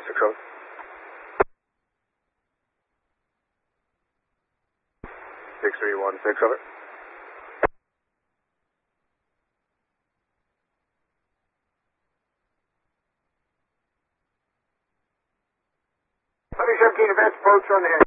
6 over. 6316 over. Let me 17 advance approach on the head.